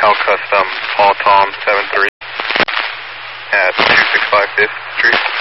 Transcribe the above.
L Custom, Paul Tom 73 at 265 5th Street.